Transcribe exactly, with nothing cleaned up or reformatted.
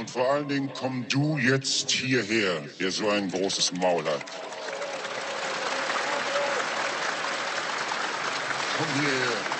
Und vor allen Dingen komm du jetzt hierher, der so ein großes Maul hat. Komm hierher.